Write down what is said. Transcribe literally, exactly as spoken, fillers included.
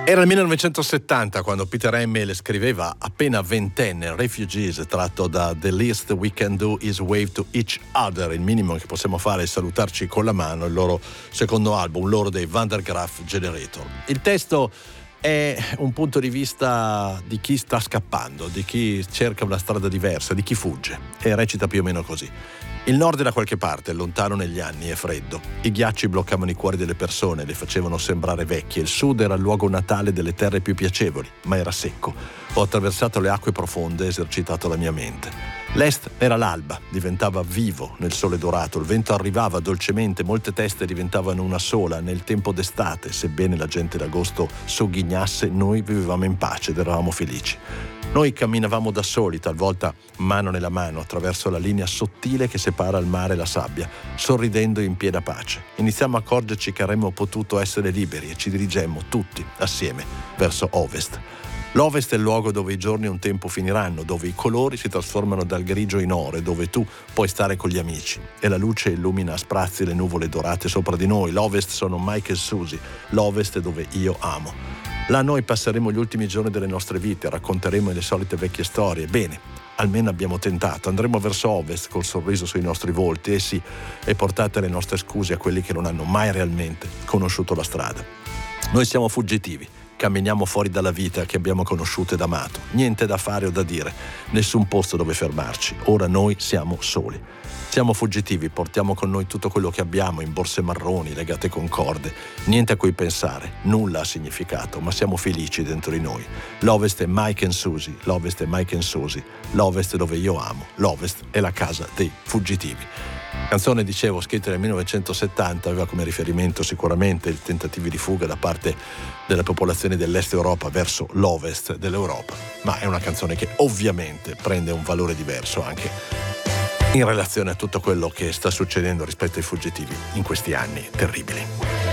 Era il millenovecentosettanta quando Peter Hamill scriveva, appena ventenne, Refugees, tratto da The Least We Can Do Is Wave to Each Other. Il minimo che possiamo fare è salutarci con la mano, il loro secondo album, loro dei Van der Graaf Generator. Il testo è un punto di vista di chi sta scappando, di chi cerca una strada diversa, di chi fugge, e recita più o meno così. Il nord è da qualche parte, lontano negli anni, è freddo. I ghiacci bloccavano i cuori delle persone, le facevano sembrare vecchie. Il sud era il luogo natale delle terre più piacevoli, ma era secco. Ho attraversato le acque profonde e esercitato la mia mente. L'est era l'alba, diventava vivo nel sole dorato, il vento arrivava dolcemente, molte teste diventavano una sola. Nel tempo d'estate, sebbene la gente d'agosto sogghignasse, noi vivevamo in pace ed eravamo felici. Noi camminavamo da soli, talvolta mano nella mano, attraverso la linea sottile che separa il mare e la sabbia, sorridendo in piena pace. Iniziamo a accorgerci che avremmo potuto essere liberi e ci dirigemmo tutti assieme verso ovest. L'ovest è il luogo dove i giorni un tempo finiranno, dove i colori si trasformano dal grigio in oro, dove tu puoi stare con gli amici e la luce illumina a sprazzi le nuvole dorate sopra di noi. L'ovest sono Mike e Susie, l'ovest è dove io amo. Là noi passeremo gli ultimi giorni delle nostre vite, racconteremo le solite vecchie storie. Bene, almeno abbiamo tentato. Andremo verso ovest col sorriso sui nostri volti, e sì, e portate le nostre scuse a quelli che non hanno mai realmente conosciuto la strada. Noi siamo fuggitivi, camminiamo fuori dalla vita che abbiamo conosciuto ed amato. Niente da fare o da dire, nessun posto dove fermarci. Ora noi siamo soli. Siamo fuggitivi, portiamo con noi tutto quello che abbiamo in borse marroni legate con corde. Niente a cui pensare, nulla ha significato, ma siamo felici dentro di noi. L'Ovest è Mike and Susie, l'Ovest è Mike and Susie, l'Ovest è dove io amo, l'Ovest è la casa dei fuggitivi. Canzone, dicevo, scritta nel millenovecentosettanta, aveva come riferimento sicuramente i tentativi di fuga da parte delle popolazioni dell'est Europa verso l'ovest dell'Europa, ma è una canzone che ovviamente prende un valore diverso anche in relazione a tutto quello che sta succedendo rispetto ai fuggitivi in questi anni terribili.